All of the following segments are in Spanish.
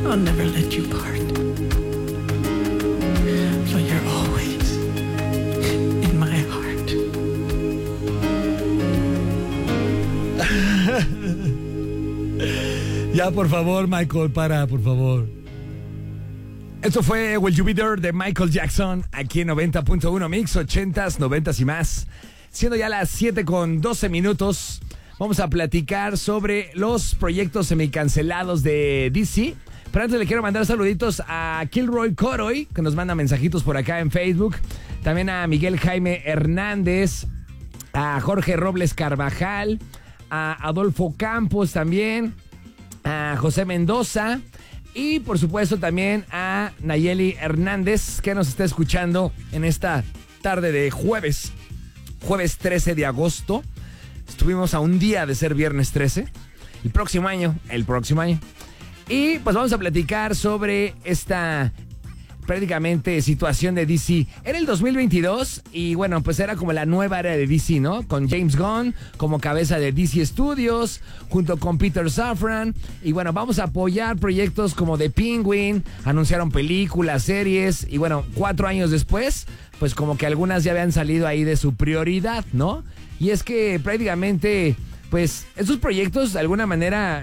I'll never let you part. For you're always in my heart. Ya, por favor, Michael, para, por favor. Esto fue Will You Be There de Michael Jackson, aquí en 90.1 Mix, 80s, 90s y más. Siendo ya las 7:12, vamos a platicar sobre los proyectos semicancelados de DC. Pero antes le quiero mandar saluditos a Kilroy Coroy, que nos manda mensajitos por acá en Facebook. También a Miguel Jaime Hernández, a Jorge Robles Carvajal, a Adolfo Campos también, a José Mendoza y por supuesto también a Nayeli Hernández, que nos está escuchando en esta tarde de jueves 13 de agosto. Estuvimos a un día de ser viernes 13. El próximo año. Y pues vamos a platicar sobre esta prácticamente situación de DC. Era el 2022 y bueno, pues era como la nueva era de DC, ¿no? Con James Gunn como cabeza de DC Studios, junto con Peter Safran. Y bueno, vamos a apoyar proyectos como The Penguin, anunciaron películas, series. Y bueno, 4 años después, pues como que algunas ya habían salido ahí de su prioridad, ¿no? Y es que prácticamente, pues, estos proyectos de alguna manera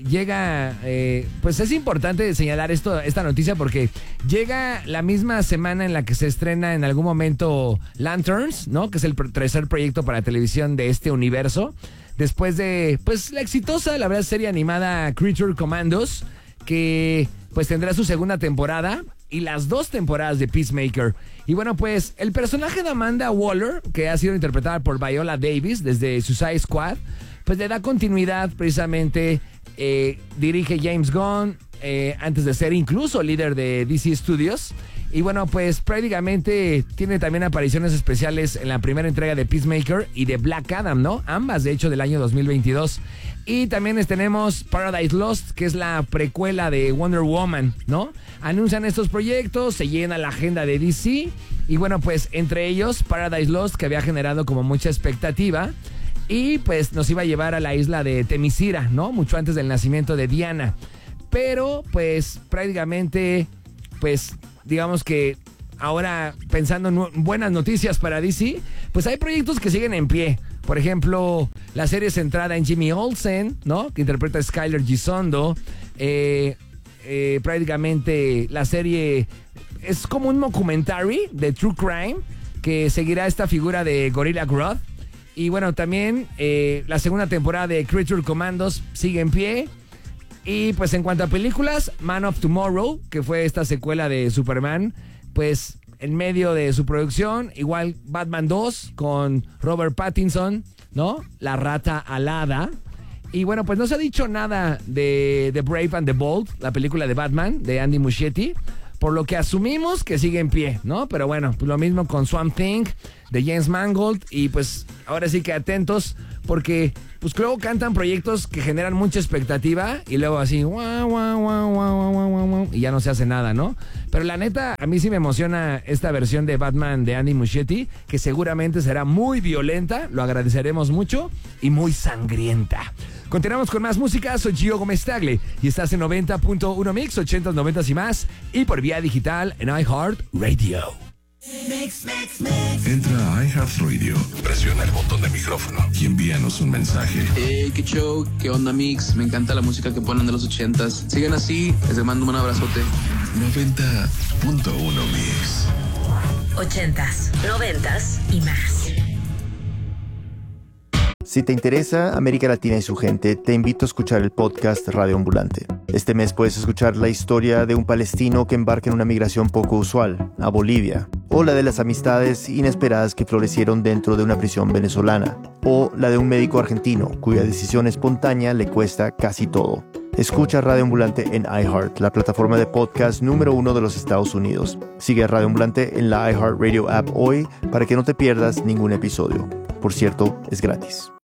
pues es importante señalar esta noticia porque llega la misma semana en la que se estrena en algún momento Lanterns, ¿no? Que es el tercer proyecto para televisión de este universo. Después de, pues, la exitosa, la verdad, serie animada Creature Commandos, que pues tendrá su segunda temporada y las 2 temporadas de Peacemaker. Y bueno, pues el personaje de Amanda Waller, que ha sido interpretada por Viola Davis desde Suicide Squad, pues le da continuidad precisamente, dirige James Gunn, antes de ser incluso líder de DC Studios. Y bueno, pues prácticamente tiene también apariciones especiales en la primera entrega de Peacemaker y de Black Adam, ¿no? Ambas, de hecho, del año 2022. Y también tenemos Paradise Lost, que es la precuela de Wonder Woman, ¿no? Anuncian estos proyectos, se llena la agenda de DC. Y bueno, pues entre ellos Paradise Lost, que había generado como mucha expectativa. Y pues nos iba a llevar a la isla de Temisira, ¿no? Mucho antes del nacimiento de Diana. Pero pues prácticamente, pues digamos que ahora pensando en buenas noticias para DC, pues hay proyectos que siguen en pie. Por ejemplo, la serie centrada en Jimmy Olsen, ¿no? Que interpreta a Skyler Gisondo. Prácticamente la serie es como un documentary de True Crime que seguirá esta figura de Gorilla Grodd. Y bueno, también la segunda temporada de Creature Commandos sigue en pie. Y pues en cuanto a películas, Man of Tomorrow, que fue esta secuela de Superman, pues en medio de su producción, igual Batman 2 con Robert Pattinson, ¿no? La rata alada. Y bueno, pues no se ha dicho nada de The Brave and the Bold, la película de Batman, de Andy Muschietti, por lo que asumimos que sigue en pie, ¿no? Pero bueno, pues lo mismo con Swamp Thing, de James Mangold, y pues ahora sí que atentos, porque pues luego cantan proyectos que generan mucha expectativa y luego así, y ya no se hace nada, ¿no? Pero la neta, a mí sí me emociona esta versión de Batman de Andy Muschietti, que seguramente será muy violenta, lo agradeceremos mucho, y muy sangrienta. Continuamos con más música, soy Gio Gómez Tagle y estás en 90.1 Mix, 80s, 90s y más, y por vía digital en iHeartRadio. Entra a iHeartRadio, presiona el botón de micrófono y envíanos un mensaje. Hey, qué show, qué onda, Mix, me encanta la música que ponen de los 80s. Sigan así, les mando un abrazote. 90.1 Mix. 80s, 90s y más. Si te interesa América Latina y su gente, te invito a escuchar el podcast Radio Ambulante. Este mes puedes escuchar la historia de un palestino que embarca en una migración poco usual, a Bolivia, o la de las amistades inesperadas que florecieron dentro de una prisión venezolana, o la de un médico argentino cuya decisión espontánea le cuesta casi todo. Escucha Radio Ambulante en iHeart, la plataforma de podcast número 1 de los Estados Unidos. Sigue a Radio Ambulante en la iHeartRadio app hoy para que no te pierdas ningún episodio. Por cierto, es gratis.